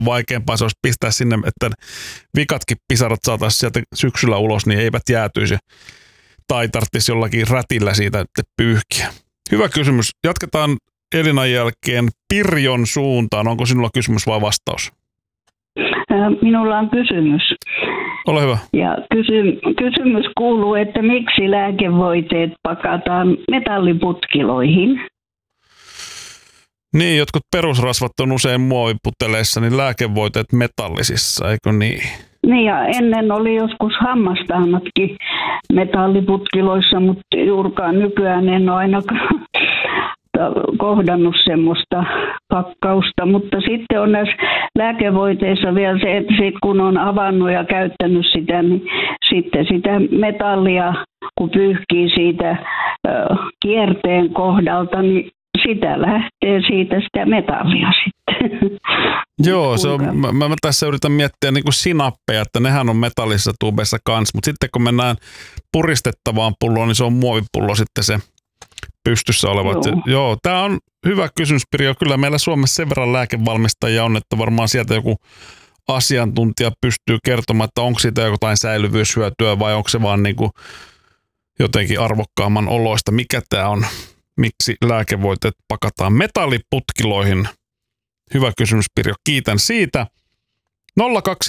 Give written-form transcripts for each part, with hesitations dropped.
vaikeampaa se olisi pistää sinne, että vikatkin pisarat saataisiin sieltä syksyllä ulos, niin eivät jäätyisi. Tai tarvitsisi jollakin rätillä siitä pyyhkiä. Hyvä kysymys. Jatketaan Elinan jälkeen Pirjon suuntaan. Onko sinulla kysymys vai vastaus? Minulla on kysymys. Ole hyvä. Ja kysymys kuuluu, että miksi lääkevoiteet pakataan metalliputkiloihin? Niin, jotkut perusrasvat on usein muoviputeleissa, niin lääkevoiteet metallisissa, eikö niin? Niin, ja ennen oli joskus hammastahnatkin metalliputkiloissa, mutta juurikaan nykyään en ole ainakaan kohdannut semmoista pakkausta. Mutta sitten on näissä lääkevoiteissa vielä se, että sit kun on avannut ja käyttänyt sitä, niin sitten sitä metallia, kun pyyhkii siitä kierteen kohdalta, niin sitä lähtee siitä sitä metallia sitten. Joo, se on, mä tässä yritän miettiä niin kuin sinappeja, että nehän on metallisissa tuubeissa kanssa, mutta sitten kun mennään puristettavaan pulloon, niin se on muovipullo sitten se pystyssä oleva. Joo, tämä on hyvä kysymys, Pirjo. Kyllä meillä Suomessa sen verran lääkevalmistajia on, että varmaan sieltä joku asiantuntija pystyy kertomaan, että onko siitä jotain säilyvyyshyötyä vai onko se vaan niin kuin jotenkin arvokkaamman oloista. Mikä tämä on? Miksi lääkevoiteet pakataan metalliputkiloihin? Hyvä kysymys, Pirjo. Kiitän siitä. 020317600.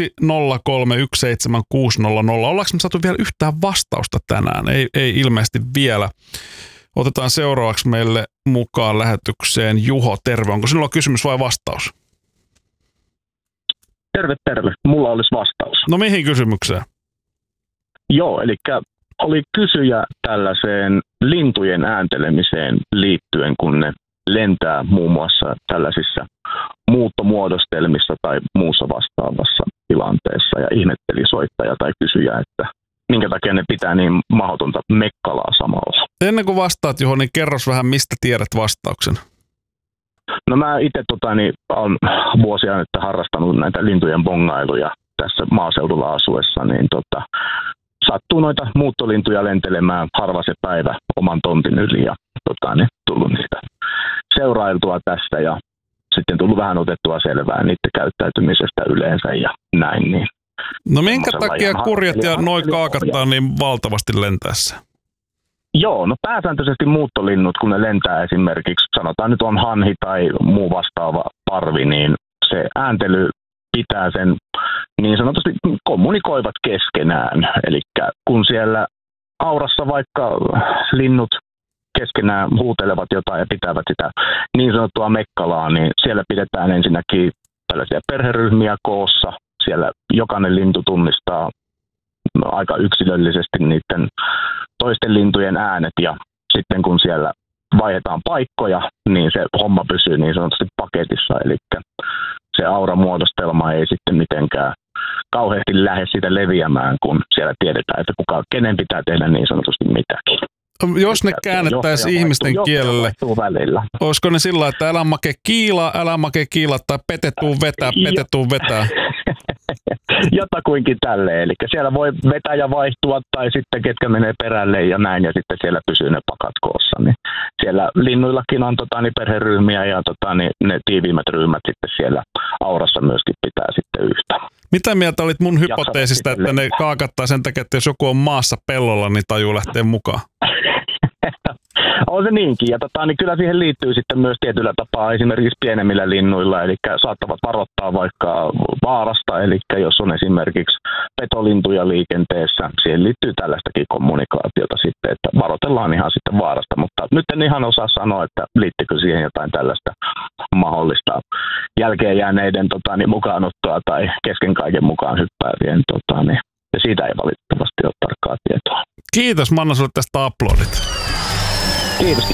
Ollaanko me saatu vielä yhtään vastausta tänään? Ei ilmeisesti vielä. Otetaan seuraavaksi meille mukaan lähetykseen Juho. Terve. Onko sinulla kysymys vai vastaus? Terve, terve. Mulla olisi vastaus. No mihin kysymykseen? Joo, eli oli kysyjä tällaiseen lintujen ääntelemiseen liittyen, kun ne lentää muun muassa tällaisissa muuttomuodostelmissa tai muussa vastaavassa tilanteessa. Ja ihmetteli soittaja tai kysyjä, että minkä takia ne pitää niin mahdotonta mekkalaa samalla. Ennen kuin vastaat, Juho, niin kerros vähän, mistä tiedät vastauksen. No mä itse olen vuosia nyt harrastanut näitä lintujen bongailuja tässä maaseudulla asuessa, niin sattuu noita muuttolintuja lentelemään harva se päivä oman tontin yli ja tullut niitä seurailtua tästä ja sitten tullut vähän otettua selvää niiden käyttäytymisestä yleensä ja näin. Niin no minkä takia kurjat ja noi kaakattaa niin valtavasti lentäessä? Joo, no pääsääntöisesti muuttolinnut, kun ne lentää esimerkiksi, sanotaan nyt on hanhi tai muu vastaava parvi, niin se ääntely pitää sen niin sanotusti kommunikoivat keskenään. Eli kun siellä aurassa vaikka linnut keskenään huutelevat jotain ja pitävät sitä niin sanottua mekkalaa, niin siellä pidetään ensinnäkin tällaisia perheryhmiä koossa. Siellä jokainen lintu tunnistaa aika yksilöllisesti niiden toisten lintujen äänet ja sitten kun siellä vaihdetaan paikkoja, niin se homma pysyy niin sanotusti paketissa. Eli se auramuodostelma ei sitten mitenkään kauheasti lähde sitä leviämään, kun siellä tiedetään, että kenen pitää tehdä niin sanotusti mitäkin. Jos ne käännettäisiin ihmisten kielelle, olisiko ne sillä, että älä make kiila tai pete tuu vetää? Jotakuinkin tälleen, eli siellä voi vetää ja vaihtua tai sitten ketkä menee perälle ja näin ja sitten siellä pysyy ne pakat koossa. Niin siellä linnuillakin on perheryhmiä ja ne tiiviimmät ryhmät sitten siellä aurassa myöskin pitää sitten yhtä. Mitä mieltä olit mun hypoteesista, että ne kaakattaa sen takia, että jos joku on maassa pellolla, niin tajuu lähteä mukaan? On se niinkin, ja niin kyllä siihen liittyy sitten myös tietyllä tapaa esimerkiksi pienemmillä linnuilla, eli saattavat varoittaa vaikka vaarasta, eli jos on esimerkiksi petolintuja liikenteessä, siihen liittyy tällaistakin kommunikaatiota sitten, että varoitellaan ihan sitten vaarasta, mutta nyt en ihan osaa sanoa, että liittyykö siihen jotain tällaista mahdollista jälkeen jääneiden mukaanottoa tai kesken kaiken mukaan hyppäävien, ja siitä ei valitettavasti ole tarkkaa tietoa. Kiitos, mä annan sulle tästä aplodit. Kiitos.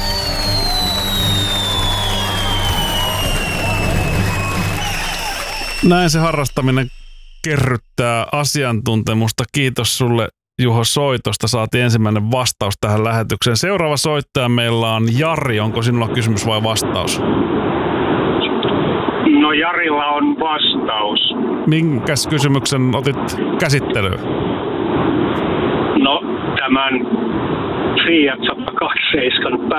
Näin se harrastaminen kerryttää asiantuntemusta. Kiitos sulle, Juho, soitosta. Saatiin ensimmäinen vastaus tähän lähetykseen. Seuraava soittaja meillä on Jari. Onko sinulla kysymys vai vastaus? No Jarilla on vastaus. Minkäs kysymyksen otit käsittelyyn? No tämän Fiat 127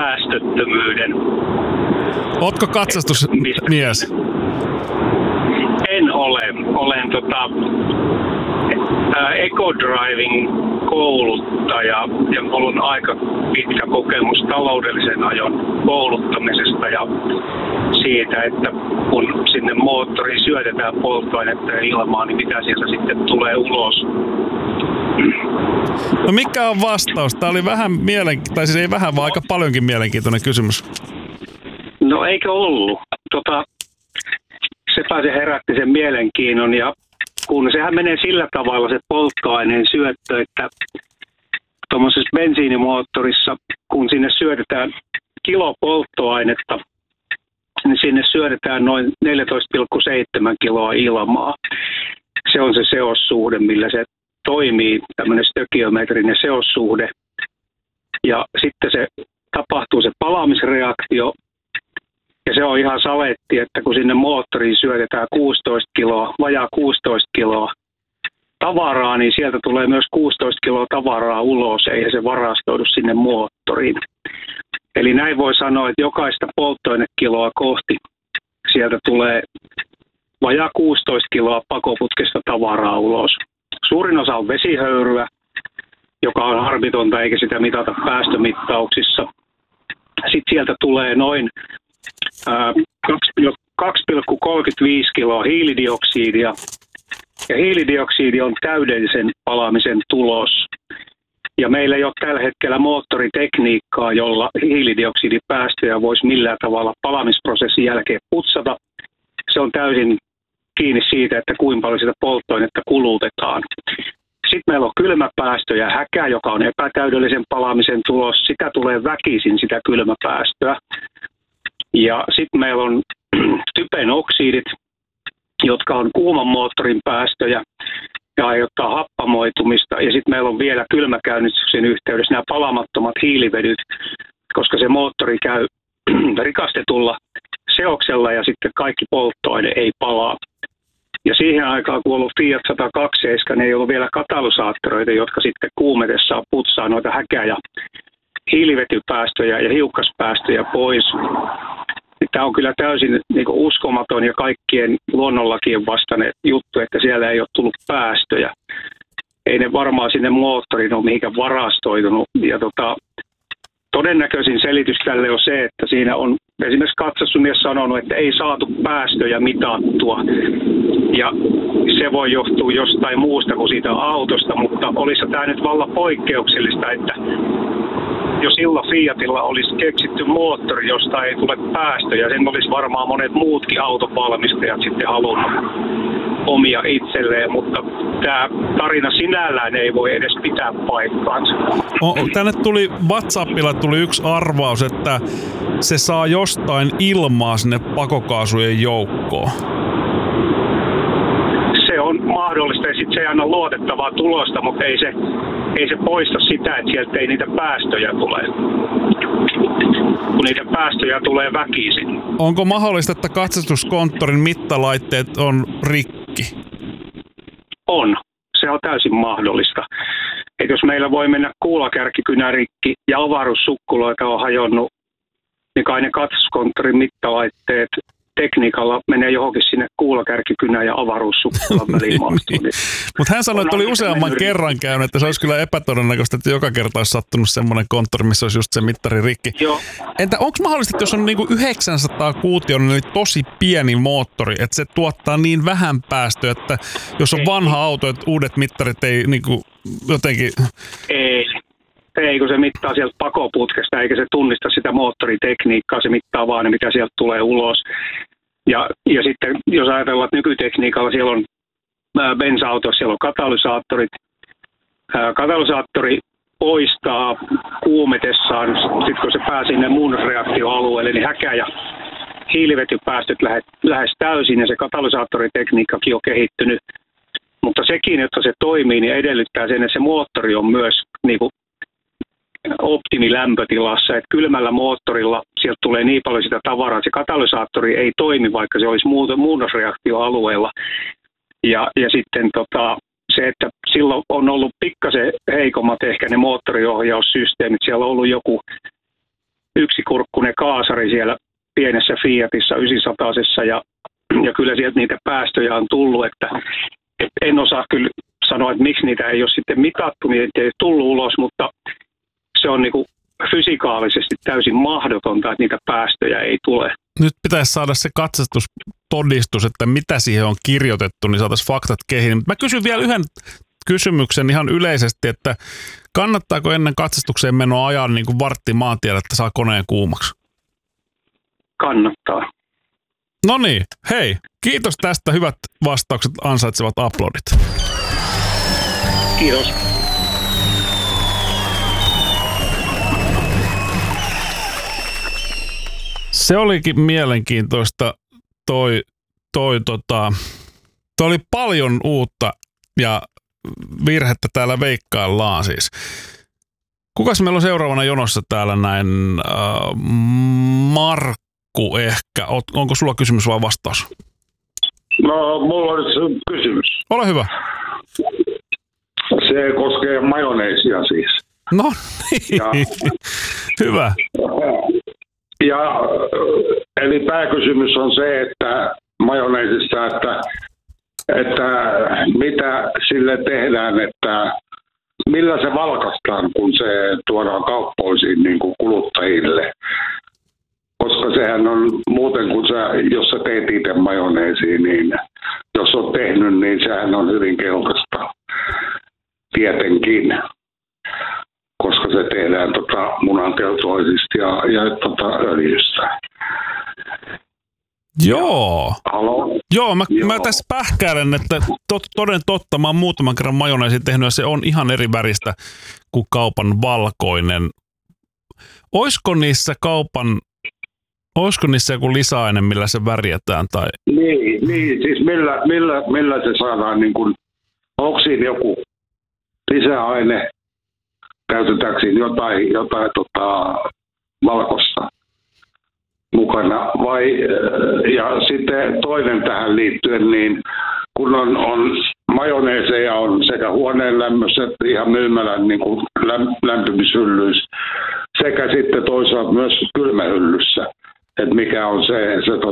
päästöttömyyden. Ootko katsastusmies? En olen EcoDriving kouluttaja ja minulla on aika pitkä kokemus taloudellisen ajon kouluttamisesta ja siitä, että kun sinne moottoriin syötetään polttoainetta ja ilmaa, niin mitä sieltä sitten tulee ulos. No mikä on vastaus? Tämä oli vähän tai siis ei vähän, vaan aika paljonkin mielenkiintoinen kysymys. No eikö ollut? Sepä se herätti sen mielenkiinnon ja kun sehän menee sillä tavalla se polttoaineen syöttö, että tuommoisessa bensiinimoottorissa, kun sinne syötetään kilo polttoainetta, niin sinne syötetään noin 14,7 kiloa ilmaa. Se on se seossuhde, millä se toimii, tämmöinen stökiometrinen seossuhde. Ja sitten se tapahtuu se palaamisreaktio, ja se on ihan saletti, että kun sinne moottoriin syötetään 16 kiloa, vajaa 16 kiloa tavaraa, niin sieltä tulee myös 16 kiloa tavaraa ulos, eihän se varastoidu sinne moottoriin. Eli näin voi sanoa, että jokaista polttoainekiloa kohti sieltä tulee vajaa 16 kiloa pakoputkesta tavaraa ulos. Suurin osa on vesihöyryä, joka on harmitonta eikä sitä mitata päästömittauksissa. Sitten sieltä tulee noin 2,35 kiloa hiilidioksidia. Ja hiilidioksidi on täydellisen palamisen tulos. Ja meillä ei ole tällä hetkellä moottoritekniikkaa, jolla hiilidioksidipäästöjä voisi millään tavalla palamisprosessin jälkeen putsata. Se on täysin kiinni siitä, että kuinka paljon sitä polttoainetta kulutetaan. Sitten meillä on kylmäpäästö ja häkä, joka on epätäydellisen palamisen tulos. Sitä tulee väkisin, sitä kylmäpäästöä. Ja sitten meillä on typen oksidit, jotka on kuuman moottorin päästöjä ja aiheuttaa happamoitumista. Ja sitten meillä on vielä kylmäkäynnistyksen yhteydessä nämä palamattomat hiilivedyt, koska se moottori käy rikastetulla seoksella ja sitten kaikki polttoaine ei palaa. Ja siihen aikaan, kun on ollut Fiat 127, niin ei ollut vielä katalysaattoreita, jotka sitten kuumetessaan putsaa noita häkä- ja hiilivetypäästöjä ja hiukkaspäästöjä pois. Tämä on kyllä täysin uskomaton ja kaikkien luonnonlakien vastainen juttu, että siellä ei ole tullut päästöjä. Ei ne varmaan sinne moottoriin ole mihinkään varastoitunut. Ja todennäköisin selitys tälle on se, että siinä on esimerkiksi katsastusmies sanonut, että ei saatu päästöjä mitattua. Ja se voi johtua jostain muusta kuin siitä autosta, mutta olisi tämä nyt vallan poikkeuksellista, että jo silloin Fiatilla olisi keksitty moottori, josta ei tule päästöjä. Sen olisi varmaan monet muutkin autovalmistajat sitten halunnut omia itselleen, mutta tämä tarina sinällään ei voi edes pitää paikkaansa. Tänne tuli WhatsAppilla yksi arvaus, että se saa jostain ilmaa sinne pakokaasujen joukkoon. Se on mahdollista ja sitten se ei anna luotettavaa tulosta, mutta ei se poista sitä, että sieltä ei niitä päästöjä tule. Kun niitä päästöjä tulee väkisin. Onko mahdollista, että katsastuskonttorin mittalaitteet on rikki? On. Se on täysin mahdollista. Et jos meillä voi mennä kuulakärkikynä rikki ja avaruussukkuloita on hajonnut, niin kai ne katsastuskonttorin mittalaitteet tekniikalla menee johonkin sinne kuulakärkikynään ja avaruussukkulan väliin maastoon. Mutta hän sanoi, että oli useamman kerran käynyt, että se olisi kyllä epätodennäköistä, että joka kerta olisi sattunut semmoinen konttori, missä olisi just se mittari rikki. Joo. Entä onko mahdollista, että jos on niinku 900 kuution, eli tosi pieni moottori, että se tuottaa niin vähän päästöä, että jos on vanha auto, että uudet mittarit ei niinku jotenkin... Ei, kun se mittaa sieltä pakoputkesta, eikä se tunnista sitä moottoritekniikkaa, se mittaa vaan ne, mitä sieltä tulee ulos. Ja sitten jos ajatellaan, että nykytekniikalla siellä on bensa-autossa, siellä on katalysaattorit. Katalysaattori poistaa kuumetessaan, sitten kun se pääsee sinne muunnosreaktioalueelle, niin häkä- ja hiilivetypäästöt lähes täysin, ja se katalysaattoritekniikkakin on kehittynyt. Mutta sekin, että se toimii, niin edellyttää sen, että se moottori on myös niin kuin optimilämpötilassa, että kylmällä moottorilla sieltä tulee niin paljon sitä tavaraa, että se katalysaattori ei toimi, vaikka se olisi muunnosreaktioalueella. Ja sitten se, että silloin on ollut pikkasen heikommat ehkä ne moottoriohjaussysteemit. Siellä on ollut joku yksikurkkunen kaasari siellä pienessä Fiatissa 900 ja ja kyllä sieltä niitä päästöjä on tullut, että en osaa kyllä sanoa, että miksi niitä ei ole sitten mitattu, niin ei tullut ulos, mutta se on niin kuin fysikaalisesti täysin mahdotonta, että niitä päästöjä ei tule. Nyt pitäisi saada se katsastustodistus, että mitä siihen on kirjoitettu, niin saataisiin faktat kehiin. Mä kysyn vielä yhden kysymyksen ihan yleisesti, että kannattaako ennen katsastukseen menoa ajaa niin kuin vartti maantiellä, että saa koneen kuumaksi? Kannattaa. No niin, hei, kiitos tästä. Hyvät vastaukset ansaitsevat aplodit. Kiitos. Se olikin mielenkiintoista. Toi oli paljon uutta ja virhettä täällä veikkaillaan siis. Kukas meillä on seuraavana jonossa täällä näin? Markku ehkä. Onko sulla kysymys vai vastaus? No, mulla on kysymys. Ole hyvä. Se koskee majoneesia siis. No niin, hyvä. Ja, eli pääkysymys on se, että majoneesissa, että mitä sille tehdään, että millä se valkaistaan, kun se tuodaan kauppoisiin niin kuin kuluttajille. Koska sehän on muuten, kun jos sä teet itse majoneesiin, niin jos oot tehnyt, niin sehän on hyvin keltaista. Tietenkin, koska se tehdään munankeltoisista ja öljystä. Joo. Halo? Joo, mä tässä pähkäilen, että toden totta, mä oon muutaman kerran majoneesin tehnyt ja se on ihan eri väristä kuin kaupan valkoinen. Oisko niissä joku lisäaine, millä se värjätään? Tai? Niin, siis millä se saadaan, niin kun, onko siinä joku lisäaine, käytetäänkö siinä jotain valkoista mukana, ja sitten toinen tähän liittyen, niin kun on majoneeseja on sekä huoneen lämmössä että ihan myymälän niin kuin lämpimishyllyissä, sekä sitten toisaalta myös kylmähyllyssä, että mikä on se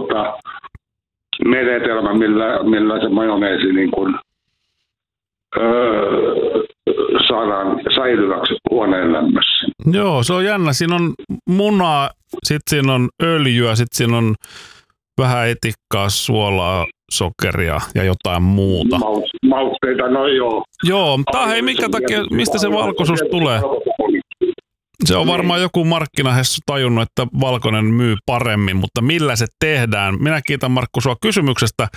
menetelmä, millä se majoneesi niin kuin, saadaan säilyväksi huoneen lämmössä. Joo, se on jännä. Siinä on munaa, sitten siinä on öljyä, sitten siinä on vähän etikkaa, suolaa, sokeria ja jotain muuta. Mausteita, no joo. Joo, mutta hei, minkä takia, mistä se valkoisuus tulee? Se on varmaan joku markkinahessu tajunnut, että valkoinen myy paremmin, mutta millä se tehdään? Minä kiitän Markku sua kysymyksestä.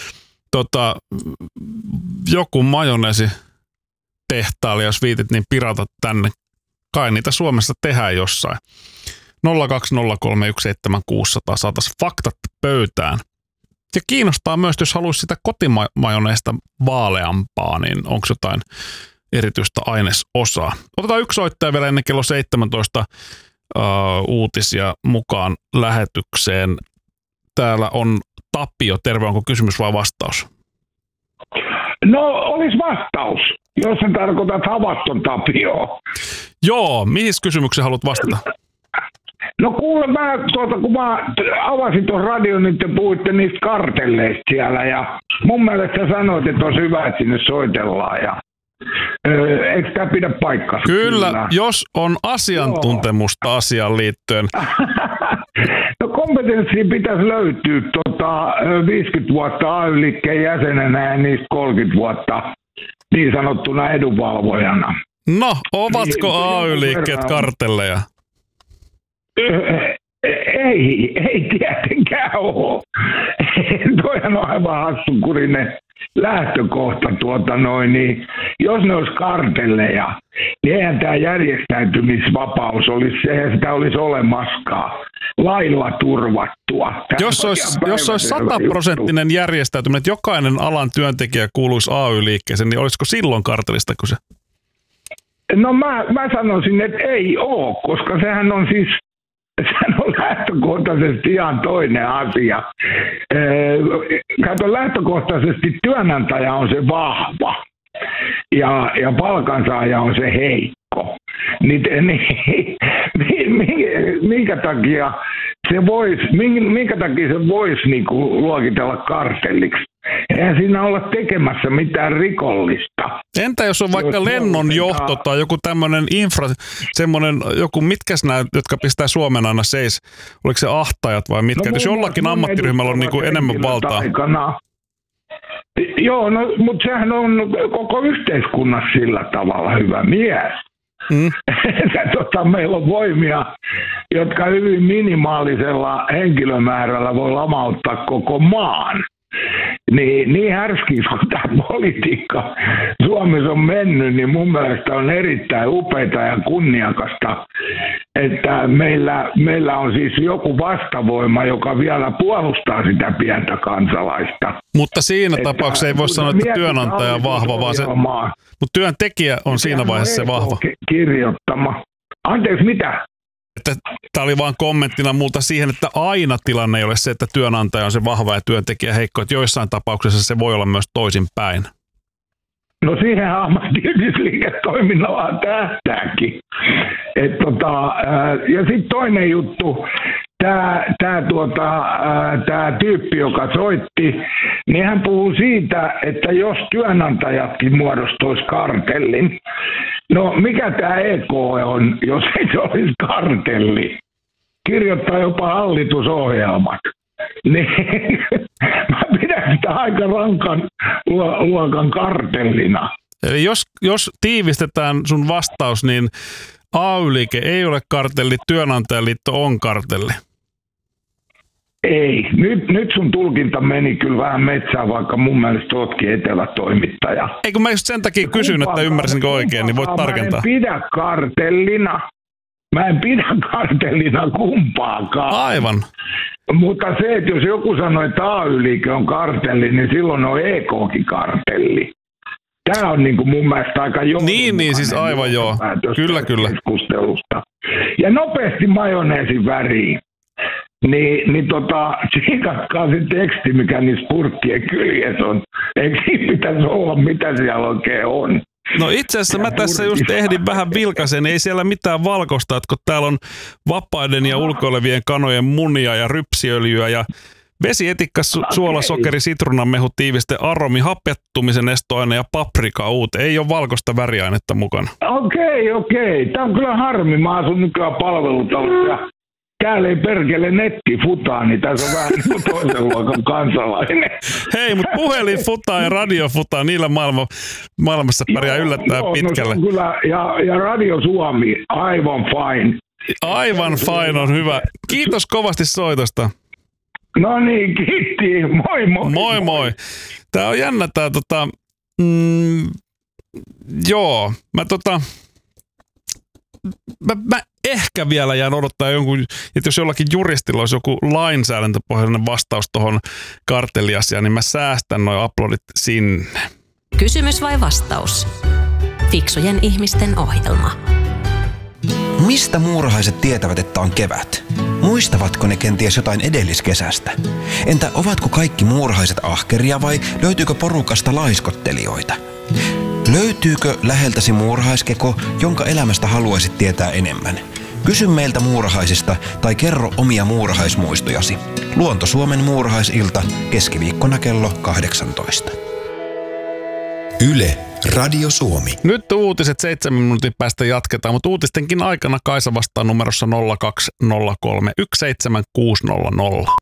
Joku majoneesi tehtaali, jos viitit, niin pirata tänne. Kai niitä Suomessa tehdään jossain. 020317600 saataisiin faktat pöytään. Ja kiinnostaa myös, jos haluaisi sitä kotimajoneesta vaaleampaa, niin onko jotain erityistä ainesosaa. Otetaan yksi soittaja vielä ennen kello 17 uutisia mukaan lähetykseen. Täällä on Tapio. Terve, onko kysymys vai vastaus? No, olisi vastaus, jos sen tarkoitat Havaton Tapioa. Joo, mihin kysymykseen haluat vastata? No kuule, kun mä avasin tuon radion, niin te puhuitte niistä kartelleista siellä, ja mun mielestä sä sanoit, että olisi hyvä, että sinne soitellaan, ja eikö tämä pidä paikkansa? Kyllä, jos on asiantuntemusta asiaan liittyen. No kompetenssia pitäisi löytyä 50 vuotta AY-liikkeen jäsenenä ja niistä 30 vuotta niin sanottuna edunvalvojana. No, ovatko AY-liikkeet kartelleja? Ei tietenkään ole. Toihan on aivan hassunkurinen lähtökohta. Niin jos ne olisi kartelleja, niin eihän tämä järjestäytymisvapaus olisi se, ja sitä olisi olemaskaan lailla turvattua. Jos olisi 100% järjestäytyminen, että jokainen alan työntekijä kuuluisi AY-liikkeeseen, niin olisiko silloin kartelista kyse? No mä sanoisin, että ei ole, koska sehän on lähtökohtaisesti ihan toinen asia. Kato, lähtökohtaisesti työnantaja on se vahva ja palkansaaja on se heikko. Minkä takia se voisi, minkä takia se voisi niinku luokitella kartelliksi? Eihän siinä olla tekemässä mitään rikollista. Entä jos on vaikka lennonjohto tai joku tämmöinen semmoinen, joku, mitkäs nämä, jotka pistää Suomen aina seis, oliko se ahtajat vai mitkä? Jos jollakin ammattiryhmällä on niinku enemmän valtaa. Aikana. Joo, no, mutta sehän on koko yhteiskunnassa sillä tavalla hyvä mies. Meillä on voimia, jotka hyvin minimaalisella henkilömäärällä voi lamauttaa koko maan. Niin härskiä kun tämä politiikka Suomessa on mennyt, niin mun mielestä on erittäin upeata ja kunniakasta, että meillä on siis joku vastavoima, joka vielä puolustaa sitä pientä kansalaista. Mutta siinä tapauksessa ei voi sanoa, että työnantaja on vahva, vaan se, mutta työntekijä on siinä vaiheessa se vahva. Kirjoittama. Anteeksi, mitä? Tämä oli vain kommenttina multa siihen, että aina tilanne ei ole se, että työnantaja on se vahva ja työntekijä heikko. Että joissain tapauksessa se voi olla myös toisinpäin. No siihen ammattiyhdistysliiketoiminnalla tähtääkin. Ja sitten toinen juttu, tämä tyyppi, joka soitti, niin hän puhuu siitä, että jos työnantajatkin muodostuisi kartellin. No mikä tämä EK on, jos ei se olisi kartelli? Kirjoittaa jopa hallitusohjelmat. Niin, mä pidän sitä aika rankan luokan kartellina. Eli jos tiivistetään sun vastaus, niin AY-liike ei ole kartelli, työnantajaliitto on kartelli. Ei. Nyt sun tulkinta meni kyllä vähän metsään, vaikka mun mielestä ootkin etelätoimittaja. Ei kun mä just sen takia kysyn, että ymmärsinkö oikein, niin voit tarkentaa. Mä en pidä kartellina kumpaakaan. Aivan. Mutta se, että jos joku sanoo, että AY-liike on kartelli, niin silloin on EK:kin kartelli. Tämä on niin kuin mun mielestä aika johdonmukainen. Niin siis aivan joo. Kyllä. Keskustelusta. Ja nopeasti majoneesin väriin. Tsiikatkaa se teksti, mikä niissä purkkien kyljessä on. Eikö siinä pitäisi olla, mitä siellä oikein on? No itse asiassa mä tässä just ehdin vähän vilkaisen, ei siellä mitään valkoista, että kun täällä on vapaiden ja ulkoilevien kanojen munia ja rypsiöljyä ja vesietikka, suola, sokeri, sitruunanmehu, tiiviste, aromi, hapettumisen estoaine ja paprika ei ole valkoista väriainetta mukana. Okei. Tämä on kyllä harmi. Mä asun nykyään palvelutalossa. Täällä ei perkele netti futaa, niin tässä on vähän niin toisen luokan kansalainen. Hei, mutta puhelin futaa ja radio futaa, niillä maailmassa pärjää yllättävän pitkälle. No kyllä, ja Radio Suomi, aivan fine. Aivan fine on hyvä. Kiitos kovasti soitosta. No niin, kiitti. Moi. Moi. Tää on jännä tää joo, mä ehkä vielä jään odottaa jonkun, että jos jollakin juristilla olisi joku lainsäädäntöpohjainen vastaus tuohon kartelliasiaan, niin mä säästän noi uploadit sinne. Kysymys vai vastaus? Fiksujen ihmisten ohjelma. Mistä muurahaiset tietävät, että on kevät? Muistavatko ne kenties jotain edelliskesästä? Entä ovatko kaikki muurahaiset ahkeria vai löytyykö porukasta laiskottelijoita? Löytyykö läheltäsi muurahaiskeko, jonka elämästä haluaisit tietää enemmän? Kysy meiltä muurahaisista tai kerro omia muurahaismuistojasi. Luonto-Suomen muurahaisilta keskiviikkona kello 18. Yle, Radio Suomi. Nyt uutiset 7 minuutin päästä jatketaan, mutta uutistenkin aikana Kaisa vastaa numerossa 0203 17600.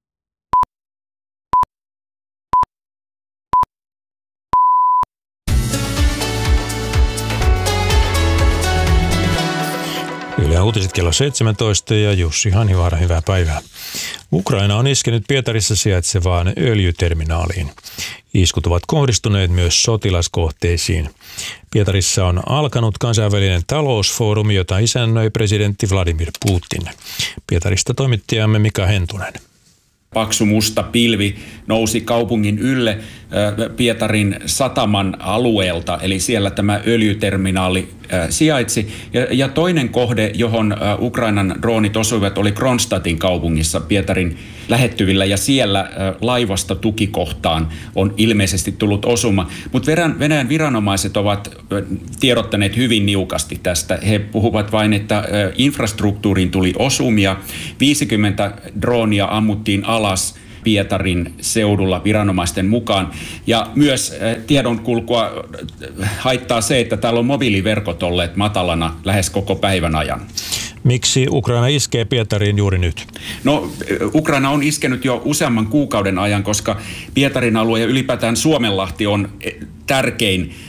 Yle Uutiset kello 17 ja Jussi Hanhivaara, hyvää päivää. Ukraina on iskenyt Pietarissa sijaitsevaan öljyterminaaliin. Iskut ovat kohdistuneet myös sotilaskohteisiin. Pietarissa on alkanut kansainvälinen talousfoorumi, jota isännöi presidentti Vladimir Putin. Pietarista toimittajamme Mika Hentunen. Paksu musta pilvi nousi kaupungin ylle Pietarin sataman alueelta, eli siellä tämä öljyterminaali sijaitsi. Ja toinen kohde, johon Ukrainan droonit osuivat, oli Kronstadtin kaupungissa Pietarin lähettyvillä, ja siellä laivasta tukikohtaan on ilmeisesti tullut osuma. Mutta Venäjän viranomaiset ovat tiedottaneet hyvin niukasti tästä. He puhuvat vain, että infrastruktuuriin tuli osumia, 50 droonia ammuttiin alas Pietarin seudulla viranomaisten mukaan. Ja myös tiedonkulkua haittaa se, että täällä on mobiiliverkot olleet matalana lähes koko päivän ajan. Miksi Ukraina iskee Pietariin juuri nyt? No, Ukraina on iskenyt jo useamman kuukauden ajan, koska Pietarin alue ja ylipäätään Suomenlahti on tärkein